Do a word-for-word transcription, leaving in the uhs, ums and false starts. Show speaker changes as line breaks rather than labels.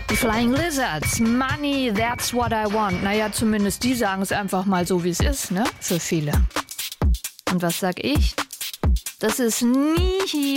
Die Flying Lizards, Money, that's what I want. Naja, zumindest die sagen es einfach mal so, wie es ist, ne? Für viele. Und was sag ich? Das ist nie